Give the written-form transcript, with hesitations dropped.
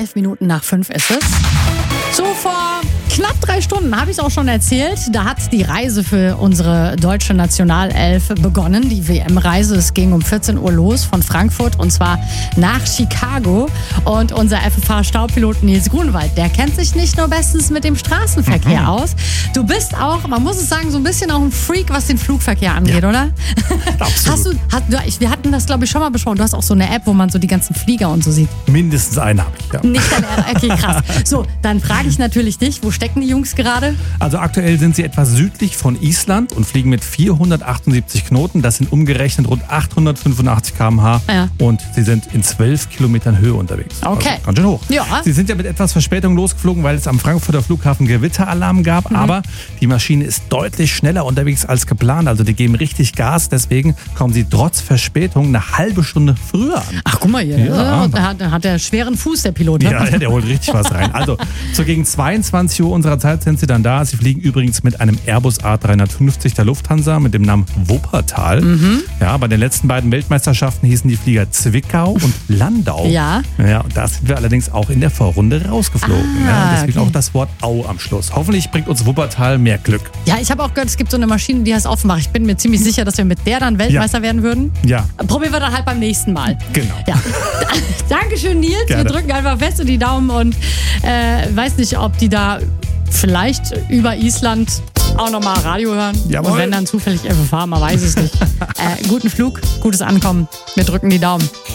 11 Minuten nach 5 ist es. So, vor knapp 3 Stunden habe ich es auch schon erzählt. Da hat die Reise für unsere deutsche Nationalelf begonnen. Die WM-Reise. Es ging um 14 Uhr los von Frankfurt und zwar nach Chicago. Und unser FFH-Staupilot Nils Grunewald, der kennt sich nicht nur bestens mit dem Straßenverkehr aus. Du bist auch, man muss es sagen, so ein bisschen auch ein Freak, was den Flugverkehr angeht, oder? Absolut. Wir hatten das, glaube ich, schon mal besprochen. Du hast auch so eine App, wo man so die ganzen Flieger und so sieht. Mindestens eine habe ich, ja. Nicht dein Ernst? Okay, krass. So, dann frage ich natürlich dich, wo stecken die Jungs gerade? Also aktuell sind sie etwas südlich von Island und fliegen mit 478 Knoten. Das sind umgerechnet rund 885 km/h. Ja. Und sie sind in 12 Kilometern Höhe unterwegs. Okay. Also ganz schön hoch. Ja. Sie sind ja mit etwas Verspätung losgeflogen, weil es am Frankfurter Flughafen Gewitteralarm gab. Aber die Maschine ist deutlich schneller unterwegs als geplant. Also die geben richtig Gas. Deswegen kommen sie trotz Verspätung eine halbe Stunde früher an. Ach, guck mal hier. Ja. Da hat der schweren Fuß, der Pilot. Ne? Ja, der holt richtig was rein. Also, so gegen 22 Uhr unserer Zeit sind sie dann da. Sie fliegen übrigens mit einem Airbus A350 der Lufthansa mit dem Namen Wuppertal. Ja, bei den letzten beiden Weltmeisterschaften hießen die Flieger Zwickau und Landau. Ja. Ja, und da sind wir allerdings auch in der Vorrunde rausgeflogen. Deswegen okay. auch das Wort Au am Schluss. Hoffentlich bringt uns Wuppertal mehr Glück. Ja, ich habe auch gehört, es gibt so eine Maschine, die heißt Offenbach. Ich bin mir ziemlich sicher, dass wir mit der dann Weltmeister werden würden. Ja, Probieren wir dann halt beim nächsten Mal. genau. Ja. Dankeschön, Nils. Gerne. Wir drücken einfach fest in die Daumen und weiß nicht, ob die da vielleicht über Island auch nochmal Radio hören. Jawohl. Und wenn dann zufällig FFH, man weiß es nicht. Guten Flug, gutes Ankommen. Wir drücken die Daumen.